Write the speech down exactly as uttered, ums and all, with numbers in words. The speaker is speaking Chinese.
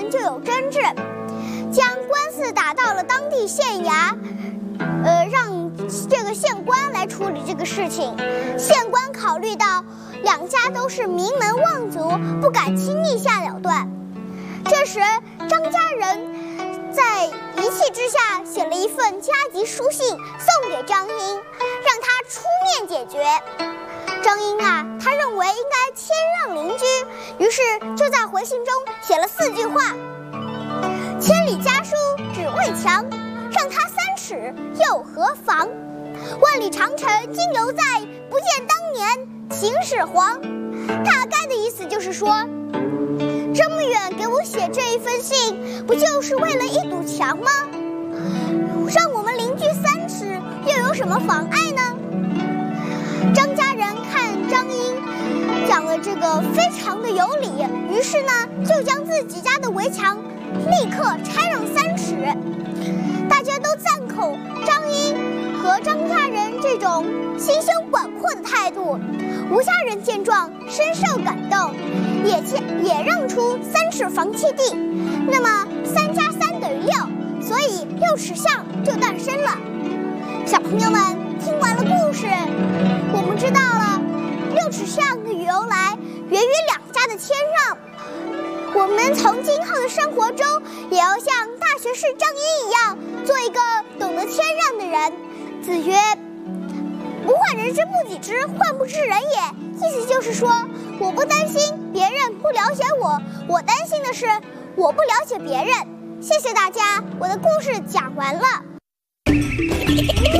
人就有争执，将官司打到了当地县衙，呃，让这个县官来处理这个事情。县官考虑到两家都是名门望族，不敢轻易下了断。这时，张家人在一气之下写了一份加急书信送给张英，让他出面解决。张英啊，他认为应该谦让邻居，于是就在回信中写了四句话：千里家书只为墙，让他三尺又何妨？万里长城今犹在，不见当年秦始皇。大概的意思就是说，这么远给我写这一封信，不就是为了一堵墙吗？让我们邻居三尺，又有什么妨碍呢？张家人看张英讲了这个非常的有理，于是呢，就将自己家的围墙立刻拆让三尺。大家都赞口张英和张家人这种心胸广阔的态度。吴家人见状深受感动，也也让出三尺房契地。那么三加三等于六，所以六尺巷就诞生了。小朋友们听完了故事，我们知道了六尺巷的由来源于两家的谦让。我们从今后的生活中，也要像大学士张英一样，做一个懂得谦让的人。子曰：不患人之不己知，患不知人也。意思就是说，我不担心别人不了解我，我担心的是我不了解别人。谢谢大家，我的故事讲完了。